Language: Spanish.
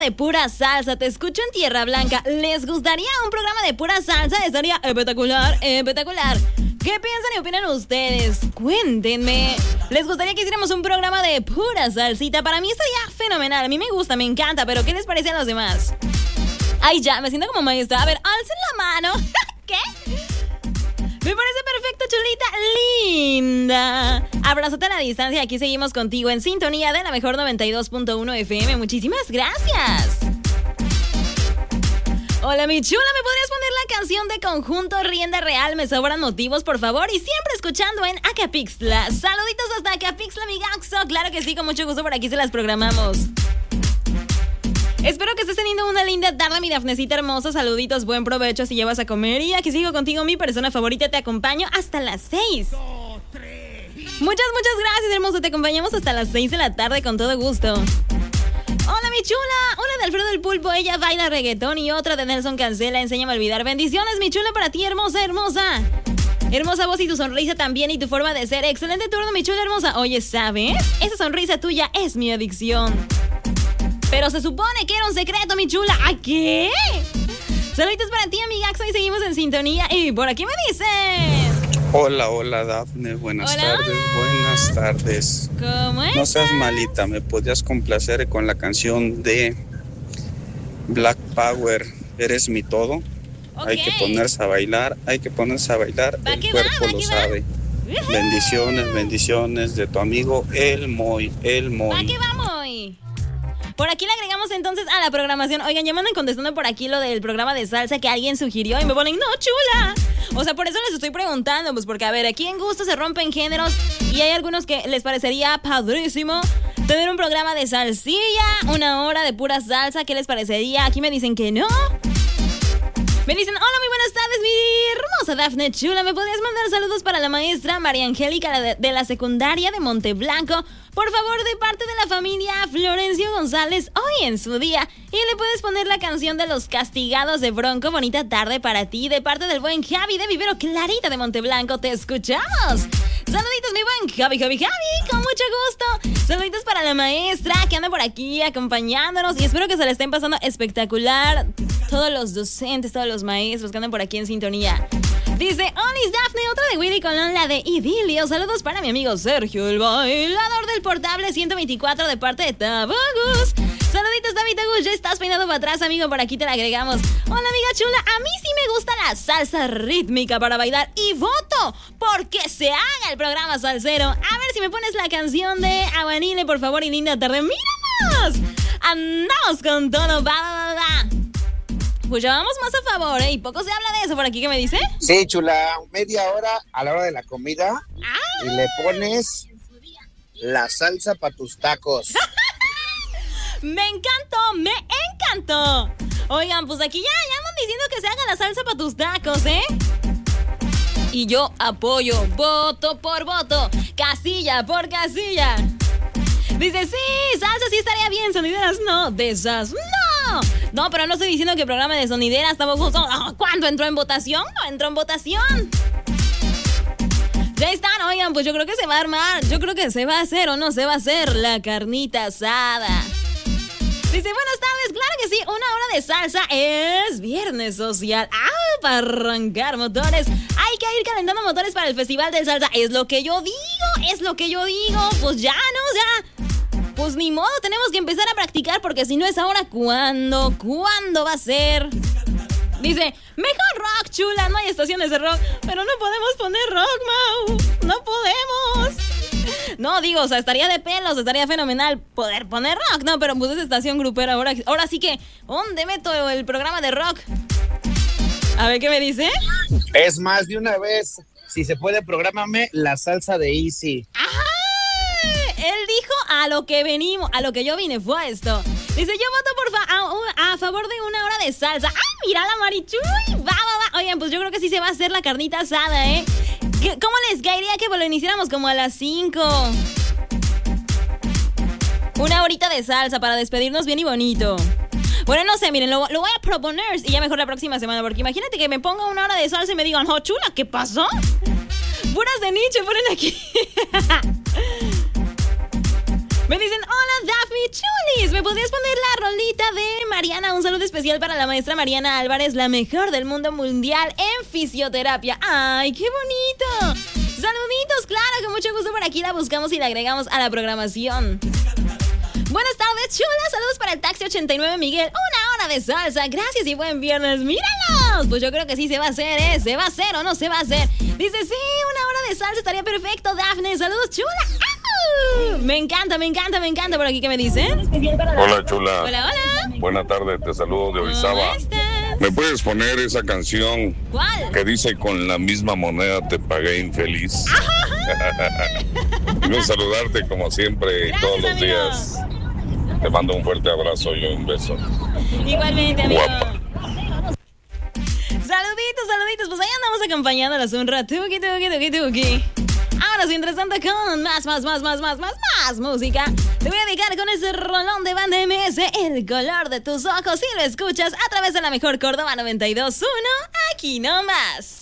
de pura salsa, te escucho en Tierra Blanca. ¿Les gustaría un programa de pura salsa? Estaría espectacular, espectacular. ¿Qué piensan y opinan ustedes? Cuéntenme. ¿Les gustaría que hiciéramos un programa de pura salsita? Para mí estaría fenomenal. A mí me gusta, me encanta, pero ¿qué les parece a los demás? Ay, ya, me siento como maestra. A ver, alcen la mano. ¿Qué? Me parece perfecto, chulita linda. Abrazote a la distancia. Aquí seguimos contigo en sintonía de la mejor 92.1 FM. Muchísimas gracias. Hola, mi chula, ¿me podrías poner la canción de Conjunto Rienda Real? Me sobran motivos, por favor. Y siempre escuchando en Acapixtla. Saluditos hasta Acapixtla, mi gaxo. Claro que sí, con mucho gusto por aquí se las programamos. Espero que estés teniendo una linda tarde, mi Dafnecita hermosa. Saluditos, buen provecho si llevas a comer. Y aquí sigo contigo, mi persona favorita. Te acompaño hasta las 6. Muchas gracias, hermoso. Te acompañamos hasta las 6 de la tarde con todo gusto. Hola, mi chula. Una de Alfredo el Pulpo, ella baila reggaetón. Y otra de Nelson Cancela, enséñame a olvidar. Bendiciones, mi chula, para ti, hermosa, hermosa. Hermosa voz y tu sonrisa también y tu forma de ser. Excelente turno, mi chula hermosa. Oye, ¿sabes? Esa sonrisa tuya es mi adicción. Pero se supone que era un secreto, mi chula. ¿A qué? Saluditos para ti, amigaxo, y seguimos en sintonía. Y por aquí me dicen... Hola, Dafne. Buenas tardes. ¿Cómo estás? No seas malita, ¿me podrías complacer con la canción de Black Power, Eres mi todo? Okay. Hay que ponerse a bailar, el cuerpo lo sabe. Bendiciones de tu amigo El Moy. ¿A qué vamos? Por aquí le agregamos entonces a la programación. Oigan, ya me andan contestando por aquí lo del programa de salsa que alguien sugirió y me ponen, no, chula. O sea, por eso les estoy preguntando, pues porque, a ver, aquí en gusto se rompen géneros y hay algunos que les parecería padrísimo tener un programa de salsilla, 1 hora de pura salsa. ¿Qué les parecería? Aquí me dicen que no. Me dicen, hola, muy buenas tardes, mi hermosa Dafne chula. ¿Me podrías mandar saludos para la maestra María Angélica de la secundaria de Monteblanco? Por favor, de parte de la familia Florencio González, hoy en su día. Y le puedes poner la canción de Los Castigados de Bronco, bonita tarde para ti. De parte del buen Javi de Vivero Clarita de Monteblanco, te escuchamos. Saluditos, mi buen Javi, con mucho gusto. Saluditos para la maestra que anda por aquí acompañándonos. Y espero que se le estén pasando espectacular. Todos los docentes, todos los maestros que andan por aquí en sintonía. Dice, Olis Dafne, otra de Willy Colón, la de Idilio. Saludos para mi amigo Sergio, el bailador del portable 124 de parte de Tabogus. Saluditos, David Tagus, ya estás peinado para atrás, amigo, por aquí te la agregamos. Hola, amiga chula, a mí sí me gusta la salsa rítmica para bailar y voto porque se haga el programa salsero. A ver si me pones la canción de Aguanile, por favor, y linda tarde. ¡Míranos! Andamos con todo, va. Pues ya vamos más a favor, ¿eh? Y poco se habla de eso por aquí, ¿qué me dice? Sí, chula, media hora a la hora de la comida y le pones la salsa para tus tacos. Me encantó. Oigan, pues aquí ya andan diciendo que se haga la salsa para tus tacos, ¿eh? Y yo apoyo, voto por voto, casilla por casilla. Dice, sí, salsa sí estaría bien, sonideras no, de esas no. No, pero no estoy diciendo que el programa de sonideras estaba justo. ¿Cuándo entró en votación? No entró en votación. Ya están, oigan, pues yo creo que se va a armar. Yo creo que se va a hacer o no se va a hacer la carnita asada. Dice, buenas tardes, claro que sí, 1 hora de salsa es viernes social. Para arrancar motores. Hay que ir calentando motores para el Festival de Salsa. Es lo que yo digo. Pues ya, ¿no? Ya. Pues ni modo, tenemos que empezar a practicar porque si no es ahora, ¿cuándo? ¿Cuándo va a ser? Dice, mejor rock, chula, no hay estaciones de rock, pero no podemos poner rock, Mau. No podemos. No, digo, o sea, estaría de pelos, estaría fenomenal poder poner rock, no, pero pues es estación grupera ahora sí que, ¿dónde meto el programa de rock? A ver, ¿qué me dice? Es más, de una vez, si se puede, prográmame la salsa de Easy. Él dijo a lo que yo vine fue a esto. Dice, yo voto a favor de 1 hora de salsa. ¡Ay, mira la Marichuy! Va. Oigan, pues yo creo que sí se va a hacer la carnita asada, ¿eh? ¿Cómo les caería que lo iniciáramos como a las 5? 1 horita de salsa para despedirnos bien y bonito. Bueno, no sé, miren, lo voy a proponer y ya mejor la próxima semana, porque imagínate que me ponga 1 hora de salsa y me digan, oh, chula, ¿qué pasó? Puras de nicho, ponen aquí. Me dicen, hola Daphne, chulis, ¿me podrías poner la rolita de Mariana? Un saludo especial para la maestra Mariana Álvarez, la mejor del mundo mundial en fisioterapia. ¡Ay, qué bonito! Saluditos, claro, con mucho gusto por aquí la buscamos y la agregamos a la programación. Buenas tardes, chulas. Saludos para el Taxi 89 Miguel. Una hora de salsa. Gracias y buen viernes. ¡Míralos! Pues yo creo que sí se va a hacer, ¿eh? ¿Se va a hacer o no se va a hacer? Dice, sí, una hora de salsa estaría perfecto, Dafne. Saludos, chula. ¡Au! Me encanta, me encanta, me encanta. Por aquí, ¿qué me dicen? Hola, chula. Hola, hola. Buena tarde, te saludo de Orizaba. ¿Cómo estás? ¿Me puedes poner esa canción? ¿Cuál? Que dice, con la misma moneda te pagué infeliz. Y un saludarte como siempre. Gracias, todos los amigo. días. Te mando un fuerte abrazo y un beso. Igualmente, amigo. Guapa. Saluditos, saluditos. Pues ahí andamos acompañándolos un rato. Tuki. Ahora, mientras tanto, con más música. Te voy a dedicar con ese rolón de Banda MS, El color de tus ojos. Y lo escuchas a través de la mejor Córdoba 92.1. Aquí nomás.